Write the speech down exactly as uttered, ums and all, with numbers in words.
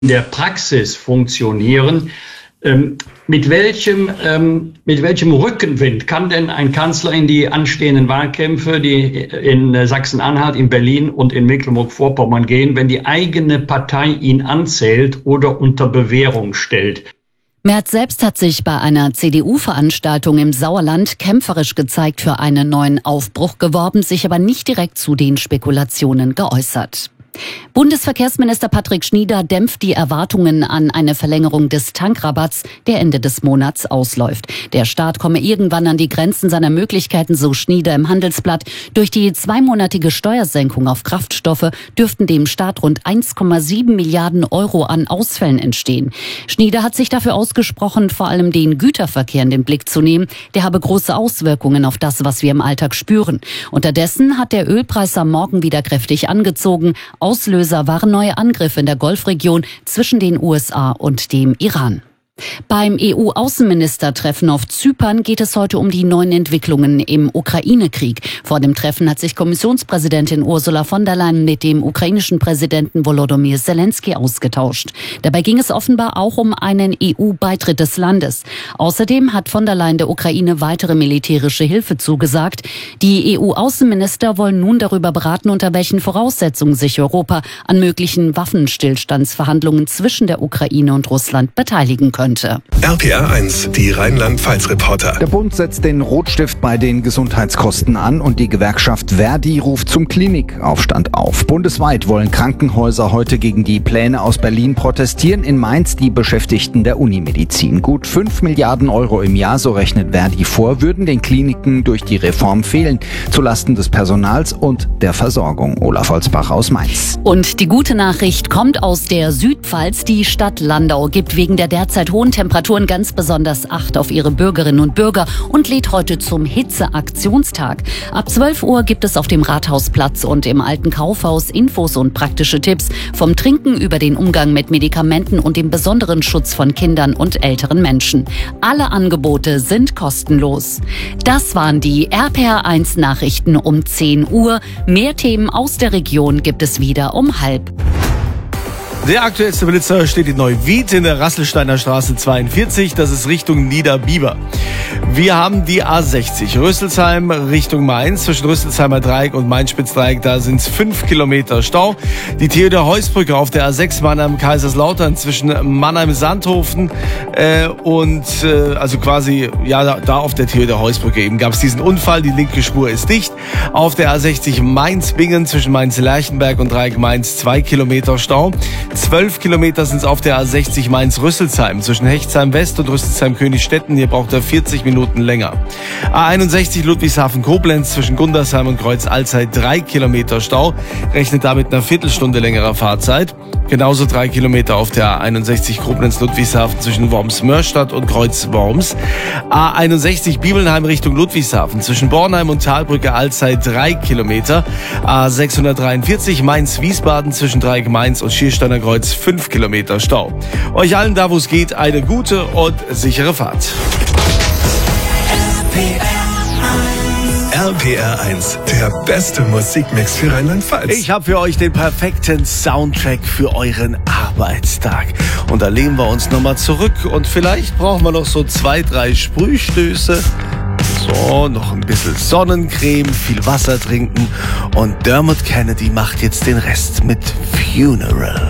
in der Praxis funktionieren. Ähm, mit welchem, ähm, mit welchem Rückenwind kann denn ein Kanzler in die anstehenden Wahlkämpfe, die in Sachsen-Anhalt, in Berlin und in Mecklenburg-Vorpommern gehen, wenn die eigene Partei ihn anzählt oder unter Bewährung stellt? Merz selbst hat sich bei einer C D U-Veranstaltung im Sauerland kämpferisch gezeigt, für einen neuen Aufbruch geworben, sich aber nicht direkt zu den Spekulationen geäußert. Bundesverkehrsminister Patrick Schnieder dämpft die Erwartungen an eine Verlängerung des Tankrabatts, der Ende des Monats ausläuft. Der Staat komme irgendwann an die Grenzen seiner Möglichkeiten, so Schnieder im Handelsblatt. Durch die zweimonatige Steuersenkung auf Kraftstoffe dürften dem Staat rund eins Komma sieben Milliarden Euro an Ausfällen entstehen. Schnieder hat sich dafür ausgesprochen, vor allem den Güterverkehr in den Blick zu nehmen. Der habe große Auswirkungen auf das, was wir im Alltag spüren. Unterdessen hat der Ölpreis am Morgen wieder kräftig angezogen. Auslöser waren neue Angriffe in der Golfregion zwischen den U S A und dem Iran. Beim E U-Außenministertreffen auf Zypern geht es heute um die neuen Entwicklungen im Ukraine-Krieg. Vor dem Treffen hat sich Kommissionspräsidentin Ursula von der Leyen mit dem ukrainischen Präsidenten Volodymyr Zelensky ausgetauscht. Dabei ging es offenbar auch um einen E U-Beitritt des Landes. Außerdem hat von der Leyen der Ukraine weitere militärische Hilfe zugesagt. Die E U-Außenminister wollen nun darüber beraten, unter welchen Voraussetzungen sich Europa an möglichen Waffenstillstandsverhandlungen zwischen der Ukraine und Russland beteiligen könnte. R P R eins, die Rheinland-Pfalz-Reporter. Der Bund setzt den Rotstift bei den Gesundheitskosten an und die Gewerkschaft Verdi ruft zum Klinikaufstand auf. Bundesweit wollen Krankenhäuser heute gegen die Pläne aus Berlin protestieren. In Mainz die Beschäftigten der Unimedizin. Gut fünf Milliarden Euro im Jahr, so rechnet Verdi vor, würden den Kliniken durch die Reform fehlen. Zulasten des Personals und der Versorgung. Olaf Holzbach aus Mainz. Und die gute Nachricht kommt aus der Südpfalz. Die Stadt Landau gibt wegen der derzeit hohen Temperaturen ganz besonders Acht auf ihre Bürgerinnen und Bürger und lädt heute zum Hitzeaktionstag. Ab zwölf Uhr gibt es auf dem Rathausplatz und im Alten Kaufhaus Infos und praktische Tipps vom Trinken über den Umgang mit Medikamenten und dem besonderen Schutz von Kindern und älteren Menschen. Alle Angebote sind kostenlos. Das waren die R P R eins Nachrichten um zehn Uhr. Mehr Themen aus der Region gibt es wieder um halb. Der aktuellste Blitzer steht in Neuwied in der Rasselsteiner Straße zweiundvierzig. Das ist Richtung Niederbiber. Wir haben die A sechzig Rüsselsheim Richtung Mainz. Zwischen Rüsselsheimer Dreieck und Mainz-Spitzdreieck, da sind es fünf Kilometer Stau. Die Theodor-Heuss-Brücke auf der A sechs Mannheim-Kaiserslautern zwischen Mannheim-Sandhofen äh, und äh, also quasi ja da, da auf der Theodor-Heuss-Brücke eben gab es diesen Unfall. Die linke Spur ist dicht. Auf der A sechzig Mainz-Bingen zwischen Mainz-Lerchenberg und Dreieck Mainz zwei Kilometer Stau. Zwölf Kilometer sind es auf der A sechzig Mainz-Rüsselsheim zwischen Hechtsheim West und Rüsselsheim-Königstetten. Hier braucht er vierzig Minuten länger. A einundsechzig Ludwigshafen-Koblenz zwischen Gundersheim und Kreuz-Alzey drei Kilometer Stau. Rechnet damit einer Viertelstunde längerer Fahrzeit. Genauso drei Kilometer auf der A einundsechzig Koblenz-Ludwigshafen zwischen Worms-Mörstadt und Kreuz-Worms. A einundsechzig Bibelnheim Richtung Ludwigshafen zwischen Bornheim und Talbrücke-Alzey drei Kilometer. A sechshundertdreiundvierzig Mainz-Wiesbaden zwischen Dreieck Mainz und Schiersteiner Kreuz fünf Kilometer Stau. Euch allen da, wo es geht, eine gute und sichere Fahrt. R P R eins, der beste Musikmix für Rheinland-Pfalz. Ich habe für euch den perfekten Soundtrack für euren Arbeitstag. Und da lehnen wir uns nochmal zurück und vielleicht brauchen wir noch so zwei, drei Sprühstöße. So, noch ein bisschen Sonnencreme, viel Wasser trinken und Dermot Kennedy macht jetzt den Rest mit Funeral.